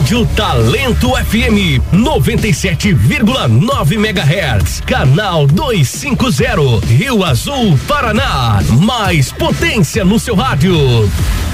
Rádio Talento FM 97,9 MHz, canal 250, Rio Azul, Paraná. Mais potência no seu rádio.